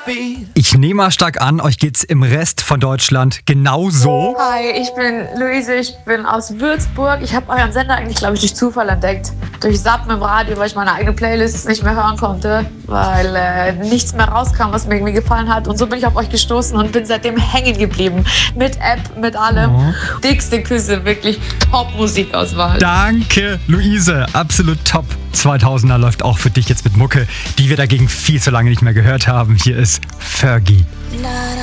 Ich nehme mal stark an, euch geht's im Rest von Deutschland genauso. Hi, ich bin Luise, ich bin aus Würzburg. Ich habe euren Sender eigentlich, glaube ich, durch Zufall entdeckt. Durch Zappen im Radio, weil ich meine eigene Playlist nicht mehr hören konnte, weil nichts mehr rauskam, was mir irgendwie gefallen hat. Und so bin ich auf euch gestoßen und bin seitdem hängen geblieben. Mit App, mit allem. Dickste Küsse, wirklich Top-Musikauswahl. Danke, Luise. Absolut top. 2000er läuft auch für dich jetzt mit Mucke, die wir dagegen viel zu lange nicht mehr gehört haben. Hier ist Fergie.